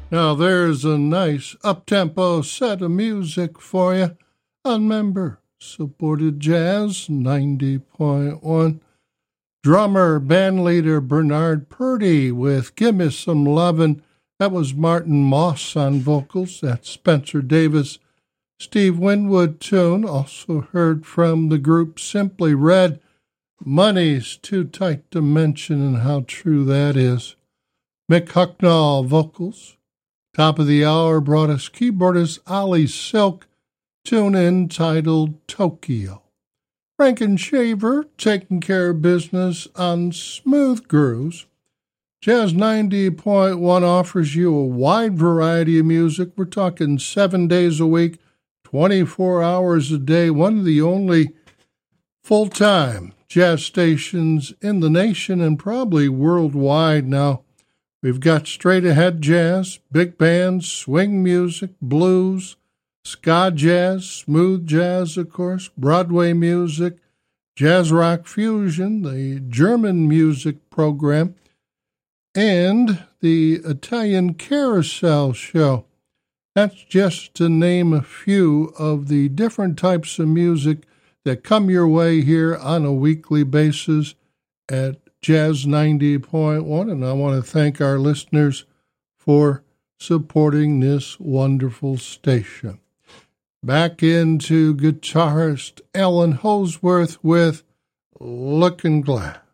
Now there's a nice up-tempo set of music for you on member-supported Jazz 90.1. Drummer, bandleader Bernard Purdy with Gimme Some Lovin'. That was Martin Moss on vocals. That's Spencer Davis. Steve Winwood tune. Also heard from the group Simply Red. Money's Too Tight to Mention, and how true that is. Mick Hucknall vocals. Top of the hour brought us keyboardist Ollie Silk, tune entitled Tokyo. Franken Shaver taking care of business on Smooth Grooves. Jazz 90.1 offers you a wide variety of music. We're talking 7 days a week, 24 hours a day, one of the only full-time jazz stations in the nation and probably worldwide now. We've got straight-ahead jazz, big bands, swing music, blues, ska jazz, smooth jazz, of course, Broadway music, jazz rock fusion, the German music program, and the Italian Carousel show. That's just to name a few of the different types of music that come your way here on a weekly basis at Jazz 90.1, and I want to thank our listeners for supporting this wonderful station. Back into guitarist Alan Holdsworth with Looking Glass.